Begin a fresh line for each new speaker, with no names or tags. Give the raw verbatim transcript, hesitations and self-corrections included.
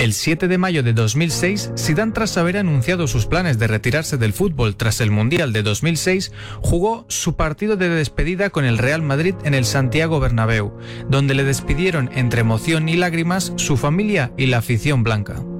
El siete de mayo de dos mil seis, Zidane, tras haber anunciado sus planes de retirarse del fútbol tras el Mundial de dos mil seis, jugó su partido de despedida con el Real Madrid en el Santiago Bernabéu, donde le despidieron entre emoción y lágrimas su familia y la afición blanca.